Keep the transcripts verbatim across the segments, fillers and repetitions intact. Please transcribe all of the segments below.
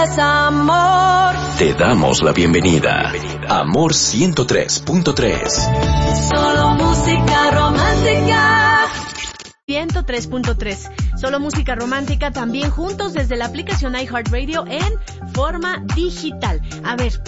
Amor. Te damos la bienvenida. Amor ciento tres punto tres. Solo música romántica. ciento tres punto tres. Solo música romántica, también juntos desde la aplicación iHeartRadio en forma digital. A ver,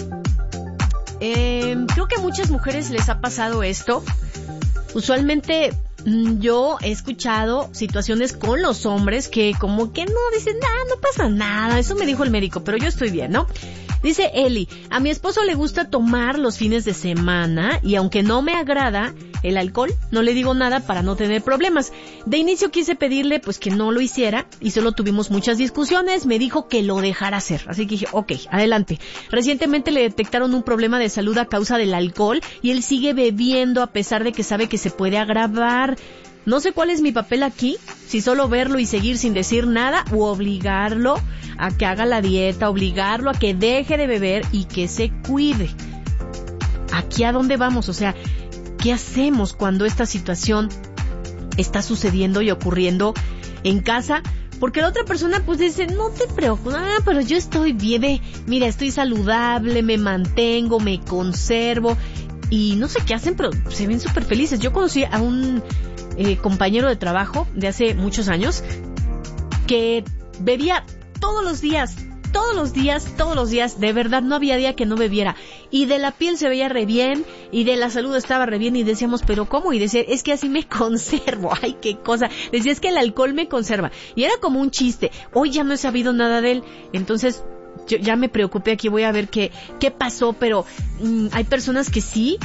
eh, creo que a muchas mujeres les ha pasado esto. Usualmente yo he escuchado situaciones con los hombres que como que no dicen, nada, no pasa nada, eso me dijo el médico, pero yo estoy bien, ¿no? Dice Eli, a mi esposo le gusta tomar los fines de semana y aunque no me agrada el alcohol, no le digo nada para no tener problemas. De inicio quise pedirle pues que no lo hiciera y solo tuvimos muchas discusiones, me dijo que lo dejara hacer, así que dije, ok, adelante. Recientemente le detectaron un problema de salud a causa del alcohol y él sigue bebiendo a pesar de que sabe que se puede agravar. No sé cuál es mi papel aquí, si solo verlo y seguir sin decir nada o obligarlo a que haga la dieta, obligarlo a que deje de beber y que se cuide. ¿Aquí a dónde vamos? O sea, ¿qué hacemos cuando esta situación está sucediendo y ocurriendo en casa? Porque la otra persona pues dice, no te preocupes, ah, pero yo estoy bien, mira, estoy saludable, me mantengo, me conservo. Y no sé qué hacen, pero se ven súper felices. Yo conocí a un eh, compañero de trabajo de hace muchos años que bebía todos los días, todos los días, todos los días. De verdad, no había día que no bebiera. Y de la piel se veía re bien, y de la salud estaba re bien, y decíamos, ¿pero cómo? Y decía, es que así me conservo. Ay, qué cosa. Decía, es que el alcohol me conserva. Y era como un chiste. Hoy ya no he sabido nada de él. Entonces, yo ya me preocupé, aquí voy a ver qué, qué pasó, pero mmm, hay personas que sí,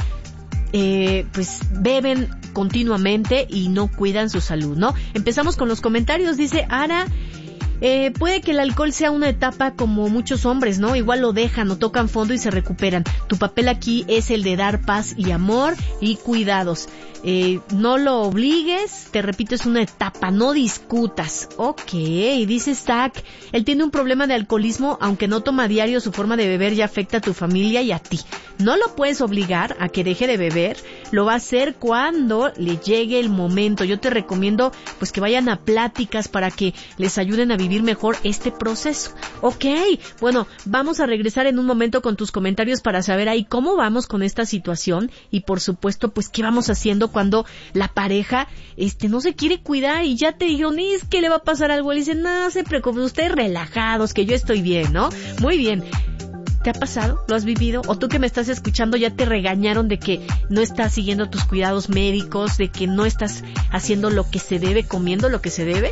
eh, pues beben continuamente y no cuidan su salud, ¿no? Empezamos con los comentarios, dice Ara, eh, puede que el alcohol sea una etapa como muchos hombres, ¿no? Igual lo dejan o tocan fondo y se recuperan. Tu papel aquí es el de dar paz y amor y cuidados. Eh, no lo obligues, te repito, es una etapa, no discutas. Ok, dice Stack, él tiene un problema de alcoholismo, aunque no toma diario, su forma de beber ya afecta a tu familia y a ti. No lo puedes obligar a que deje de beber, lo va a hacer cuando le llegue el momento. Yo te recomiendo pues que vayan a pláticas para que les ayuden a vivir mejor este proceso. Ok, bueno, vamos a regresar en un momento con tus comentarios para saber ahí cómo vamos con esta situación y por supuesto pues qué vamos haciendo cuando la pareja este no se quiere cuidar y ya te dijeron, es que le va a pasar algo, le dicen, no se preocupen, ustedes relajados, que yo estoy bien, ¿no? Muy bien. ¿Te ha pasado? ¿Lo has vivido? ¿O tú que me estás escuchando ya te regañaron de que no estás siguiendo tus cuidados médicos, de que no estás haciendo lo que se debe, comiendo lo que se debe?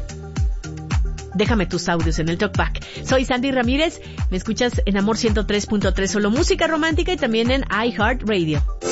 Déjame tus audios en el Talkback. Soy Sandy Ramírez, me escuchas en Amor ciento tres punto tres, solo música romántica y también en iHeartRadio.